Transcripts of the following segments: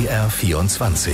BR24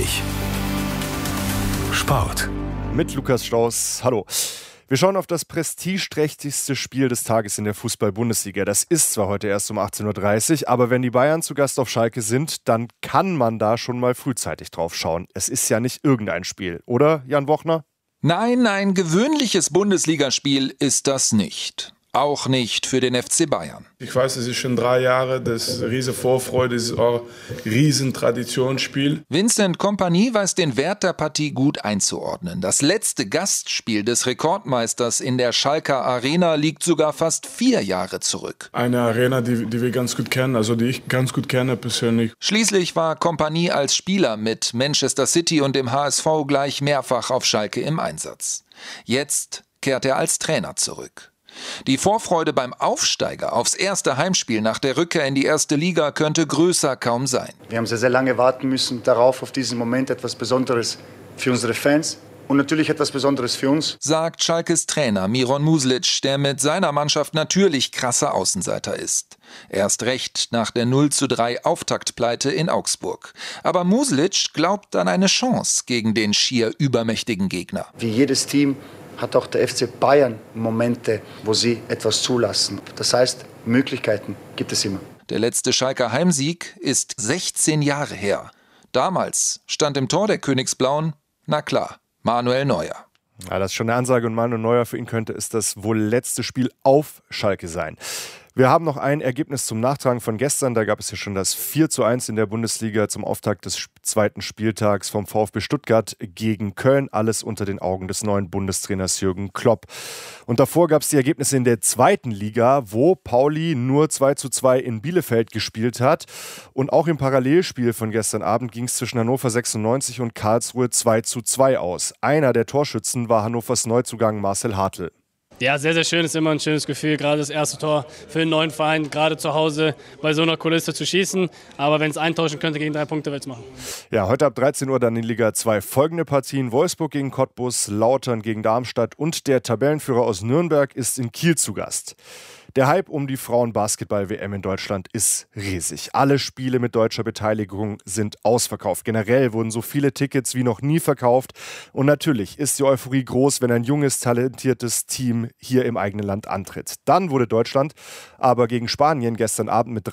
Sport. Mit Lukas Strauß. Hallo. Wir schauen auf das prestigeträchtigste Spiel des Tages in der Fußball-Bundesliga. Das ist zwar heute erst um 18.30 Uhr, aber wenn die Bayern zu Gast auf Schalke sind, dann kann man da schon mal frühzeitig drauf schauen. Es ist ja nicht irgendein Spiel, oder, Jan Wochner? Nein, ein gewöhnliches Bundesligaspiel ist das nicht. Auch nicht für den FC Bayern. Ich weiß, es ist schon 3 Jahre, das ist riesen Vorfreude, das ist auch ein riesen Traditionsspiel. Vincent Kompany weiß den Wert der Partie gut einzuordnen. Das letzte Gastspiel des Rekordmeisters in der Schalker Arena liegt sogar fast 4 Jahre zurück. Eine Arena, die wir ganz gut kennen, also die ich ganz gut kenne persönlich. Schließlich war Kompany als Spieler mit Manchester City und dem HSV gleich mehrfach auf Schalke im Einsatz. Jetzt kehrt er als Trainer zurück. Die Vorfreude beim Aufsteiger aufs erste Heimspiel nach der Rückkehr in die erste Liga könnte größer kaum sein. Wir haben sehr, sehr lange warten müssen darauf, auf diesen Moment, etwas Besonderes für unsere Fans und natürlich etwas Besonderes für uns, sagt Schalkes Trainer Miron Muslic, der mit seiner Mannschaft natürlich krasser Außenseiter ist. Erst recht nach der 0:3 Auftaktpleite in Augsburg. Aber Muslic glaubt an eine Chance gegen den schier übermächtigen Gegner. Wie jedes Team hat auch der FC Bayern Momente, wo sie etwas zulassen. Das heißt, Möglichkeiten gibt es immer. Der letzte Schalker Heimsieg ist 16 Jahre her. Damals stand im Tor der Königsblauen, na klar, Manuel Neuer. Ja, das ist schon eine Ansage und Manuel Neuer für ihn könnte es das wohl letzte Spiel auf Schalke sein. Wir haben noch ein Ergebnis zum Nachtragen von gestern. Da gab es ja schon das 4:1 in der Bundesliga zum Auftakt des zweiten Spieltags vom VfB Stuttgart gegen Köln. Alles unter den Augen des neuen Bundestrainers Jürgen Klopp. Und davor gab es die Ergebnisse in der zweiten Liga, wo Pauli nur 2:2 in Bielefeld gespielt hat. Und auch im Parallelspiel von gestern Abend ging es zwischen Hannover 96 und Karlsruhe 2:2 aus. Einer der Torschützen war Hannovers Neuzugang Marcel Hartl. Ja, sehr, sehr schön. Ist immer ein schönes Gefühl, gerade das erste Tor für den neuen Verein, gerade zu Hause bei so einer Kulisse zu schießen. Aber wenn es eintauschen könnte, gegen 3 Punkte will es machen. Ja, heute ab 13 Uhr dann in Liga 2 folgende Partien. Wolfsburg gegen Cottbus, Lautern gegen Darmstadt und der Tabellenführer aus Nürnberg ist in Kiel zu Gast. Der Hype um die Frauen-Basketball-WM in Deutschland ist riesig. Alle Spiele mit deutscher Beteiligung sind ausverkauft. Generell wurden so viele Tickets wie noch nie verkauft. Und natürlich ist die Euphorie groß, wenn ein junges, talentiertes Team hier im eigenen Land antritt. Dann wurde Deutschland aber gegen Spanien gestern Abend mit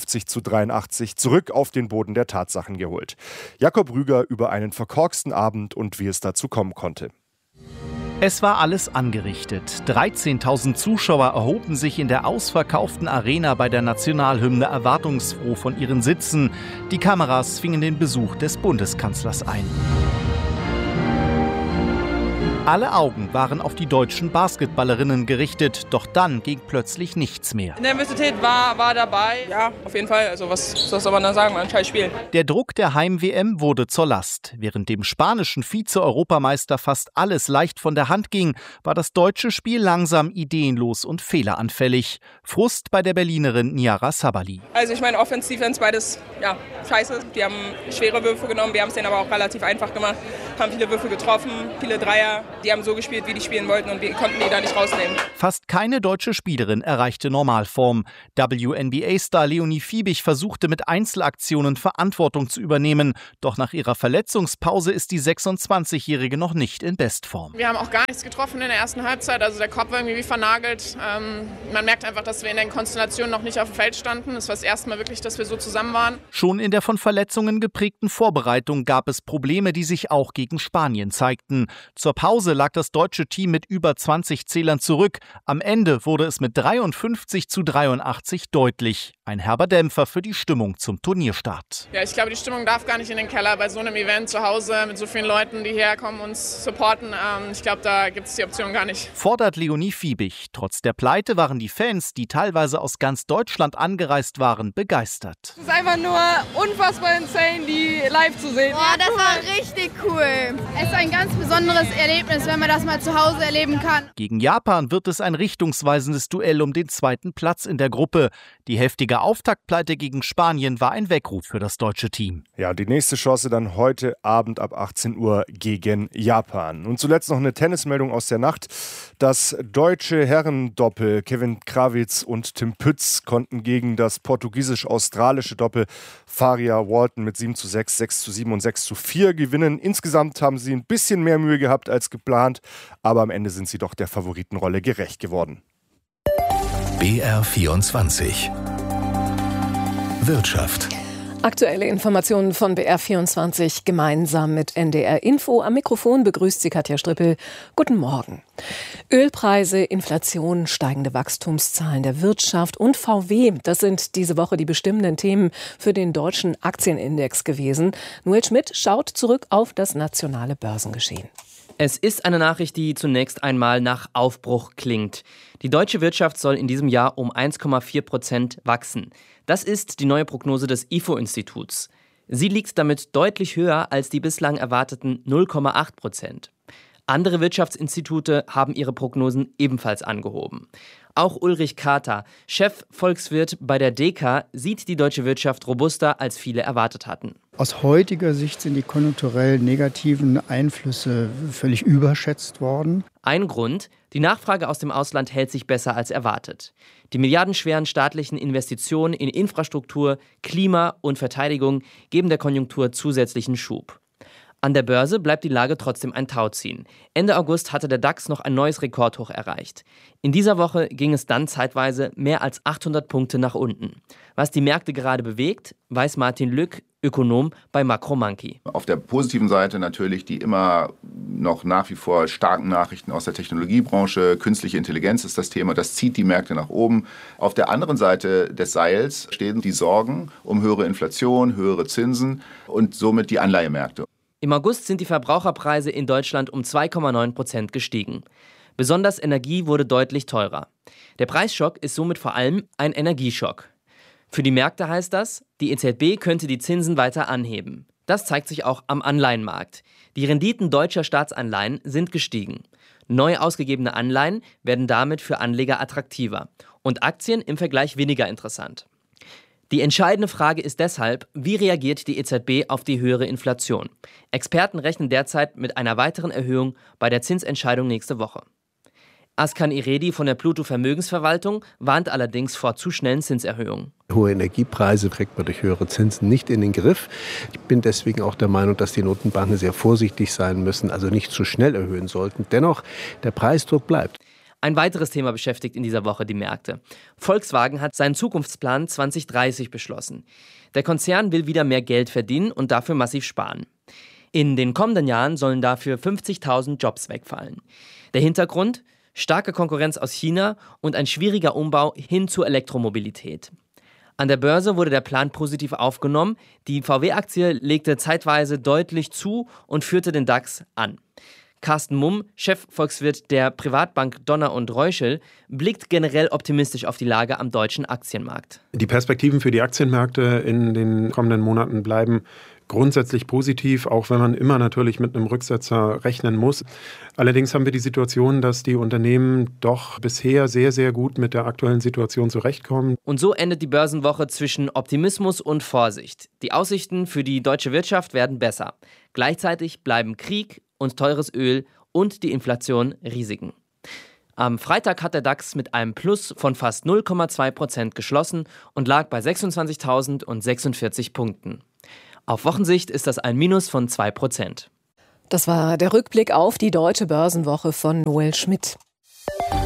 53:83 zurück auf den Boden der Tatsachen geholt. Jakob Rüger über einen verkorksten Abend und wie es dazu kommen konnte. Es war alles angerichtet. 13.000 Zuschauer erhoben sich in der ausverkauften Arena bei der Nationalhymne erwartungsfroh von ihren Sitzen. Die Kameras fingen den Besuch des Bundeskanzlers ein. Alle Augen waren auf die deutschen Basketballerinnen gerichtet, doch dann ging plötzlich nichts mehr. Nervosität war dabei. Ja, auf jeden Fall. Also was soll man da sagen, man scheiß Spiel. Der Druck der Heim-WM wurde zur Last. Während dem spanischen Vize-Europameister fast alles leicht von der Hand ging, war das deutsche Spiel langsam ideenlos und fehleranfällig. Frust bei der Berlinerin Niara Sabali. Also ich meine, Offense-Defense, beides scheiße. Die haben schwere Würfe genommen, wir haben es denen aber auch relativ einfach gemacht. Haben viele Würfe getroffen, viele Dreier. Die haben so gespielt, wie die spielen wollten und wir konnten die da nicht rausnehmen. Fast keine deutsche Spielerin erreichte Normalform. WNBA-Star Leonie Fiebig versuchte mit Einzelaktionen Verantwortung zu übernehmen. Doch nach ihrer Verletzungspause ist die 26-Jährige noch nicht in Bestform. Wir haben auch gar nichts getroffen in der ersten Halbzeit. Also der Kopf war irgendwie wie vernagelt. Man merkt einfach, dass wir in den Konstellationen noch nicht auf dem Feld standen. Es war das erste Mal wirklich, dass wir so zusammen waren. Schon in der von Verletzungen geprägten Vorbereitung gab es Probleme, die sich auch gegen Spanien zeigten. Zur Pause lag das deutsche Team mit über 20 Zählern zurück. Am Ende wurde es mit 53:83 deutlich. Ein herber Dämpfer für die Stimmung zum Turnierstart. Ja, ich glaube, die Stimmung darf gar nicht in den Keller bei so einem Event zu Hause mit so vielen Leuten, die herkommen und uns supporten. Ich glaube, da gibt es die Option gar nicht. Fordert Leonie Fiebig. Trotz der Pleite waren die Fans, die teilweise aus ganz Deutschland angereist waren, begeistert. Es ist einfach nur unfassbar insane, die live zu sehen. Boah, das war richtig cool. Es ist ein ganz besonderes Erlebnis ist, wenn man das mal zu Hause erleben kann. Gegen Japan wird es ein richtungsweisendes Duell um den zweiten Platz in der Gruppe. Die heftige Auftaktpleite gegen Spanien war ein Weckruf für das deutsche Team. Ja, die nächste Chance dann heute Abend ab 18 Uhr gegen Japan. Und zuletzt noch eine Tennismeldung aus der Nacht. Das deutsche Herrendoppel Kevin Krawitz und Tim Pütz konnten gegen das portugiesisch-australische Doppel Faria Walton mit 7:6, 6:7 und 6:4 gewinnen. Insgesamt haben sie ein bisschen mehr Mühe gehabt als geplant, aber am Ende sind sie doch der Favoritenrolle gerecht geworden. BR24 Wirtschaft. Aktuelle Informationen von BR24 gemeinsam mit NDR Info. Am Mikrofon begrüßt sie Katja Strippel. Guten Morgen. Ölpreise, Inflation, steigende Wachstumszahlen der Wirtschaft und VW. Das sind diese Woche die bestimmenden Themen für den deutschen Aktienindex gewesen. Noel Schmidt schaut zurück auf das nationale Börsengeschehen. Es ist eine Nachricht, die zunächst einmal nach Aufbruch klingt. Die deutsche Wirtschaft soll in diesem Jahr um 1,4% wachsen. Das ist die neue Prognose des IFO-Instituts. Sie liegt damit deutlich höher als die bislang erwarteten 0,8%. Andere Wirtschaftsinstitute haben ihre Prognosen ebenfalls angehoben. Auch Ulrich Kater, Chefvolkswirt bei der DEKA, sieht die deutsche Wirtschaft robuster, als viele erwartet hatten. Aus heutiger Sicht sind die konjunkturell negativen Einflüsse völlig überschätzt worden. Ein Grund: die Nachfrage aus dem Ausland hält sich besser als erwartet. Die milliardenschweren staatlichen Investitionen in Infrastruktur, Klima und Verteidigung geben der Konjunktur zusätzlichen Schub. An der Börse bleibt die Lage trotzdem ein Tauziehen. Ende August hatte der DAX noch ein neues Rekordhoch erreicht. In dieser Woche ging es dann zeitweise mehr als 800 Punkte nach unten. Was die Märkte gerade bewegt, weiß Martin Lück, Ökonom bei Macromonkey. Auf der positiven Seite natürlich die immer noch nach wie vor starken Nachrichten aus der Technologiebranche. Künstliche Intelligenz ist das Thema, das zieht die Märkte nach oben. Auf der anderen Seite des Seils stehen die Sorgen um höhere Inflation, höhere Zinsen und somit die Anleihemärkte. Im August sind die Verbraucherpreise in Deutschland um 2,9% gestiegen. Besonders Energie wurde deutlich teurer. Der Preisschock ist somit vor allem ein Energieschock. Für die Märkte heißt das, die EZB könnte die Zinsen weiter anheben. Das zeigt sich auch am Anleihenmarkt. Die Renditen deutscher Staatsanleihen sind gestiegen. Neu ausgegebene Anleihen werden damit für Anleger attraktiver und Aktien im Vergleich weniger interessant. Die entscheidende Frage ist deshalb, wie reagiert die EZB auf die höhere Inflation? Experten rechnen derzeit mit einer weiteren Erhöhung bei der Zinsentscheidung nächste Woche. Askan Iredi von der Pluto Vermögensverwaltung warnt allerdings vor zu schnellen Zinserhöhungen. Hohe Energiepreise kriegt man durch höhere Zinsen nicht in den Griff. Ich bin deswegen auch der Meinung, dass die Notenbanken sehr vorsichtig sein müssen, also nicht zu schnell erhöhen sollten. Dennoch, der Preisdruck bleibt. Ein weiteres Thema beschäftigt in dieser Woche die Märkte. Volkswagen hat seinen Zukunftsplan 2030 beschlossen. Der Konzern will wieder mehr Geld verdienen und dafür massiv sparen. In den kommenden Jahren sollen dafür 50.000 Jobs wegfallen. Der Hintergrund? Starke Konkurrenz aus China und ein schwieriger Umbau hin zur Elektromobilität. An der Börse wurde der Plan positiv aufgenommen. Die VW-Aktie legte zeitweise deutlich zu und führte den DAX an. Carsten Mumm, Chefvolkswirt der Privatbank Donner und Reuschel, blickt generell optimistisch auf die Lage am deutschen Aktienmarkt. Die Perspektiven für die Aktienmärkte in den kommenden Monaten bleiben grundsätzlich positiv, auch wenn man immer natürlich mit einem Rücksetzer rechnen muss. Allerdings haben wir die Situation, dass die Unternehmen doch bisher sehr, sehr gut mit der aktuellen Situation zurechtkommen. Und so endet die Börsenwoche zwischen Optimismus und Vorsicht. Die Aussichten für die deutsche Wirtschaft werden besser. Gleichzeitig bleiben Krieg und teures Öl und die Inflation Risiken. Am Freitag hat der DAX mit einem Plus von fast 0,2% geschlossen und lag bei 26.046 Punkten. Auf Wochensicht ist das ein Minus von 2%. Das war der Rückblick auf die deutsche Börsenwoche von Noel Schmidt.